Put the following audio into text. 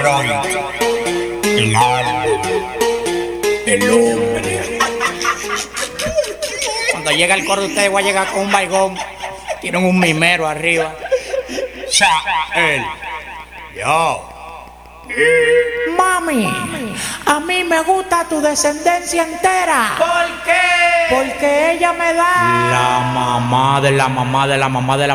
pronto, el árbol, el hombre. Cuando llega el coro de ustedes voy a llegar con un baigón. Tienen un mimero arriba. Él. Yo. Mami, a mí me gusta tu descendencia entera. ¿Por qué? Porque ella me da La mamá de la mamá de la mamá de la